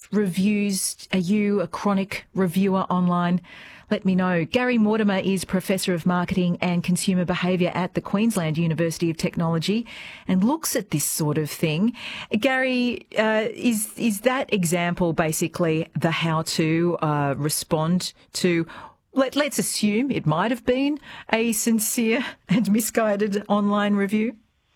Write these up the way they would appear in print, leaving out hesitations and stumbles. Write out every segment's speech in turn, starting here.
reviews? Are you a chronic reviewer online? Let me know. Gary Mortimer is Professor of Marketing and Consumer Behaviour at the Queensland University of Technology and looks at this sort of thing. Gary, is that example basically the how to respond to, let's assume it might have been a sincere and misguided online review?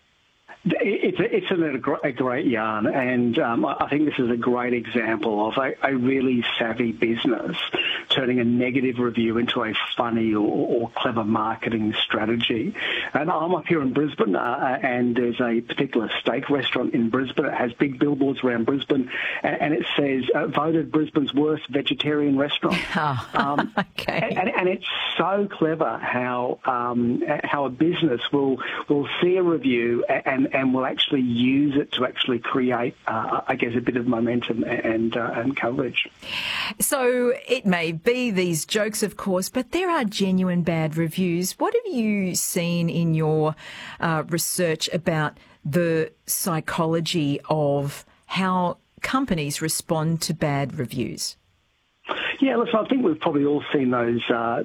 It's a great yarn, and I think this is a great example of a really savvy business turning a negative review into a funny or clever marketing strategy. And I'm up here in Brisbane, and there's a particular steak restaurant in Brisbane. It has big billboards around Brisbane, and it says, voted Brisbane's worst vegetarian restaurant. Oh, okay. And it's so clever how a business will see a review and will actually use it to actually create, I guess, a bit of momentum and coverage. So it may be these jokes, of course, but there are genuine bad reviews. What have you seen in your research about the psychology of how companies respond to bad reviews? Yeah, listen, I think we've probably all seen those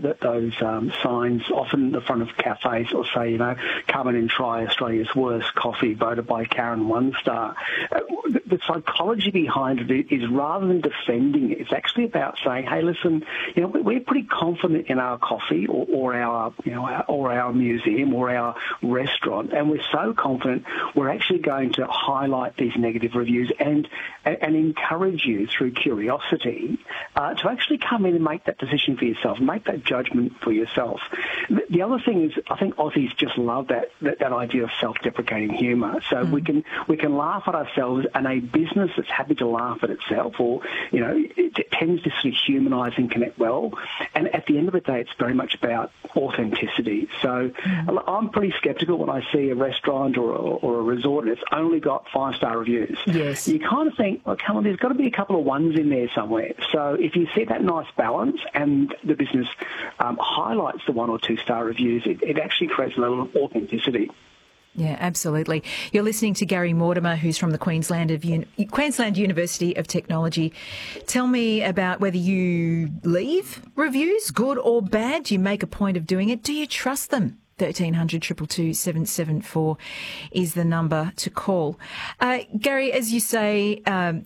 signs often in the front of cafes or say, come in and try Australia's worst coffee, voted by Karen 1 star. The psychology behind it is rather than defending it, it's actually about saying, hey, listen, we're pretty confident in our coffee or our museum or our restaurant, and we're so confident we're actually going to highlight these negative reviews and encourage you through curiosity to actually come in and make that decision for yourself, make that judgment for yourself. The other thing is, I think Aussies just love that idea of self-deprecating humour. So we can laugh at ourselves, and a business that's happy to laugh at itself, or it tends to sort of humanise and connect well. And at the end of the day, it's very much about authenticity. So I'm pretty sceptical when I see a restaurant or a resort and it's only got 5-star reviews. Yes, you kind of think, well, come on, there's got to be a couple of ones in there somewhere. So if you see that nice balance and the business highlights the 1 or 2-star reviews, it actually creates a level of authenticity. Yeah, absolutely. You're listening to Gary Mortimer, who's from the Queensland University of Technology. Tell me about whether you leave reviews, good or bad. Do you make a point of doing it? Do you trust them? 1300 222 774 is the number to call. Gary, as you say,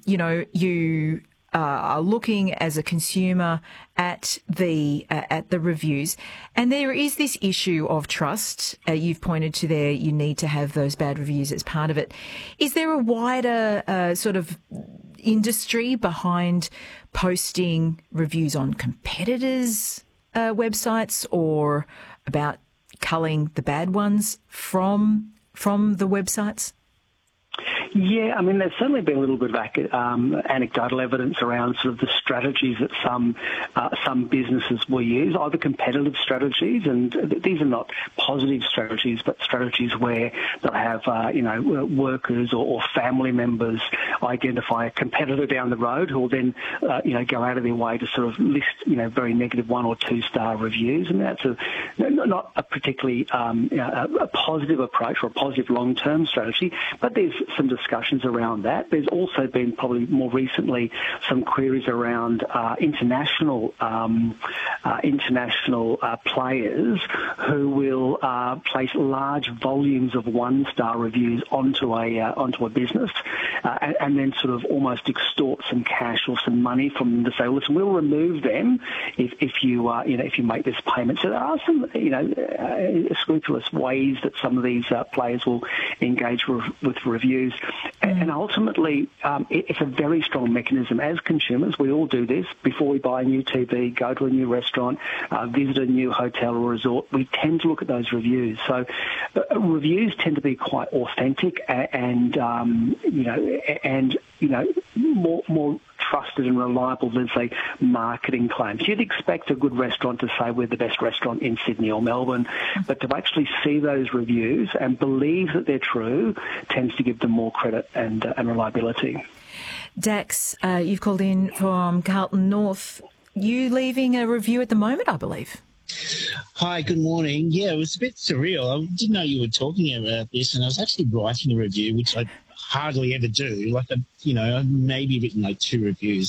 you are looking as a consumer at the reviews, and there is this issue of trust. You've pointed to there, you need to have those bad reviews as part of it. Is there a wider sort of industry behind posting reviews on competitors' websites, or about culling the bad ones from the websites? Yeah, I mean, there's certainly been a little bit of anecdotal evidence around sort of the strategies that some businesses will use, either competitive strategies, and these are not positive strategies, but strategies where they'll have, workers or family members identify a competitor down the road who will then, go out of their way to sort of list, very negative 1 or 2-star reviews, and that's not a particularly a positive approach or a positive long-term strategy, but there's some discussions around that. There's also been probably more recently some queries around international players who will place large volumes of 1-star reviews onto a business and then sort of almost extort some cash or some money from them to say, listen, we'll remove them if you make this payment. So there are some scrupulous ways that some of these players will engage with reviews. And ultimately, it's a very strong mechanism. As consumers, we all do this. Before we buy a new TV, go to a new restaurant, visit a new hotel or resort, we tend to look at those reviews. So reviews tend to be quite authentic and more trusted and reliable than, say, marketing claims. You'd expect a good restaurant to say we're the best restaurant in Sydney or Melbourne, but to actually see those reviews and believe that they're true tends to give them more credit and reliability. Dax, you've called in from Carlton North. You leaving a review at the moment, I believe? Hi, good morning. Yeah, it was a bit surreal. I didn't know you were talking about this, and I was actually writing a review, which I hardly ever do. I've maybe written 2 reviews.